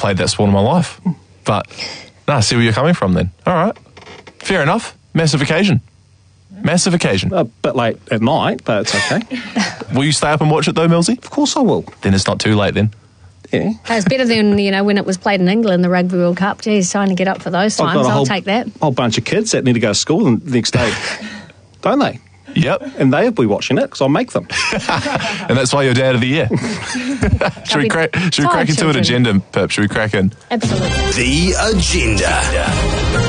played that sport in my life. But, I see where you're coming from then. All right. Fair enough. Massive occasion. A bit late at night, but it's okay. Will you stay up and watch it though, Millsy? Of course I will. Then it's not too late then. Yeah. It's better than, when it was played in England, the Rugby World Cup. Geez, trying to get up for those times. I'll take that. A whole bunch of kids that need to go to school the next day, don't they? Yep. And they'll be watching it because I'll make them. And that's why you're Dad of the Year. Should we crack into an agenda, Pip? Should we crack in? Absolutely. The agenda.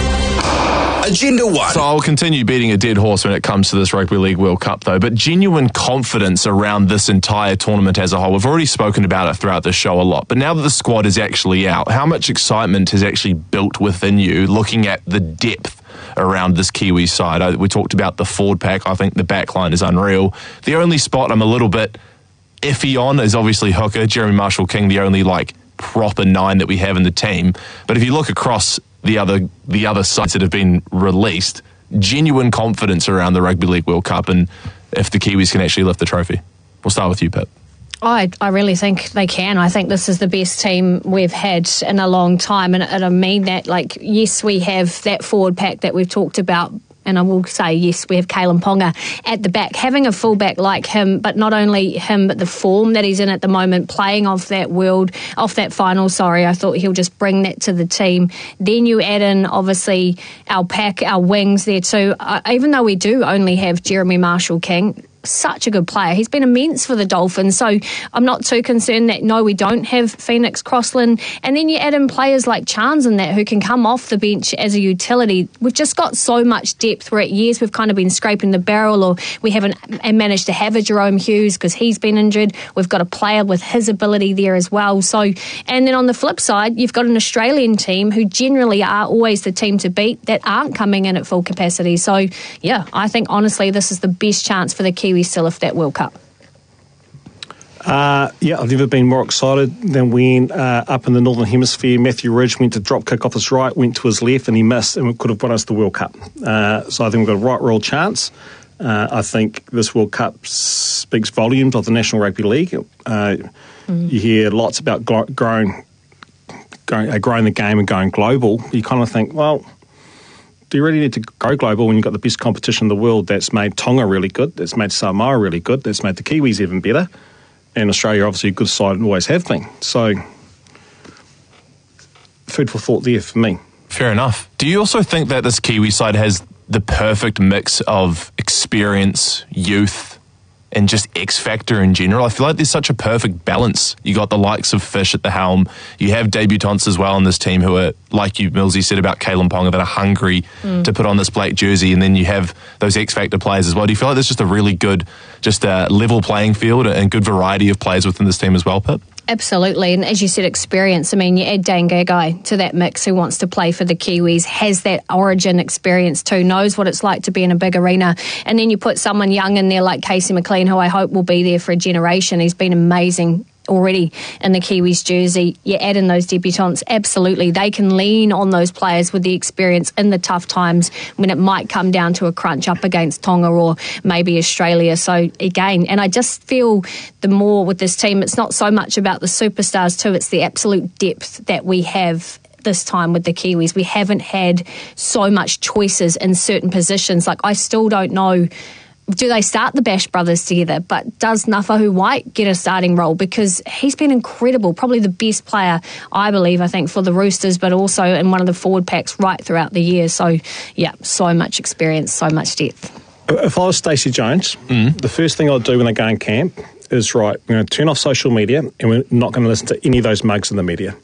Agenda 1. So I'll continue beating a dead horse when it comes to this Rugby League World Cup, though. But genuine confidence around this entire tournament as a whole. We've already spoken about it throughout the show a lot. But now that the squad is actually out, how much excitement has actually built within you looking at the depth around this Kiwi side? We talked about the forward pack. I think the back line is unreal. The only spot I'm a little bit iffy on is obviously hooker. Jeremy Marshall-King, the only proper 9 that we have in the team. But if you look across the other sides that have been released, genuine confidence around the Rugby League World Cup and if the Kiwis can actually lift the trophy. We'll start with you, Pip. I really think they can. I think this is the best team we've had in a long time. And I mean that, yes, we have that forward pack that we've talked about. And I will say, yes, we have Kalyn Ponga at the back. Having a fullback like him, but not only him, but the form that he's in at the moment, playing off that final, I thought he'll just bring that to the team. Then you add in, obviously, our pack, our wings there too. Even though we do only have Jeremy Marshall-King, such a good player. He's been immense for the Dolphins, so I'm not too concerned that, no, we don't have Phoenix Crossland. And then you add in players like Chance and that who can come off the bench as a utility. We've just got so much depth where at years we've kind of been scraping the barrel, or we haven't managed to have a Jerome Hughes because he's been injured. We've got a player with his ability there as well. So, and then on the flip side, you've got an Australian team who generally are always the team to beat that aren't coming in at full capacity. So, yeah, I think honestly this is the best chance for the Kiwis to lift that World Cup. I've never been more excited than when up in the Northern Hemisphere, Matthew Ridge went to drop kick off his right, went to his left, and he missed, and could have won us the World Cup. So I think we've got a right royal chance. I think this World Cup speaks volumes of the National Rugby League. You hear lots about growing the game and going global. You kind of think, well, do you really need to go global when you've got the best competition in the world that's made Tonga really good, that's made Samoa really good, that's made the Kiwis even better, and Australia obviously a good side and always have been. So, food for thought there for me. Fair enough. Do you also think that this Kiwi side has the perfect mix of experience, youth, and just X factor in general? I feel like there's such a perfect balance. You got the likes of Fish at the helm. You have debutants as well in this team who are, like you, Millsy, said about Kalyn Ponga, that are hungry to put on this black jersey, and then you have those X factor players as well. Do you feel like there's just a really good, just a level playing field and good variety of players within this team as well, Pip? Absolutely, and as you said, experience. I mean, you add Dane Gagai to that mix, who wants to play for the Kiwis, has that origin experience too, knows what it's like to be in a big arena, and then you put someone young in there like Casey McLean, who I hope will be there for a generation. He's been amazing already in the Kiwis jersey. You add in those debutants, absolutely. They can lean on those players with the experience in the tough times when it might come down to a crunch up against Tonga or maybe Australia. So again, and I just feel the more with this team, it's not so much about the superstars too, it's the absolute depth that we have this time with the Kiwis. We haven't had so much choices in certain positions. Like, I still don't know, do they start the Bash brothers together? But does Nafahu White get a starting role? Because he's been incredible, probably the best player, I believe, I think, for the Roosters, but also in one of the forward packs right throughout the year. So, yeah, so much experience, so much depth. If I was Stacey Jones, the first thing I'd do when I go in camp is, right, we're going to turn off social media and we're not going to listen to any of those mugs in the media.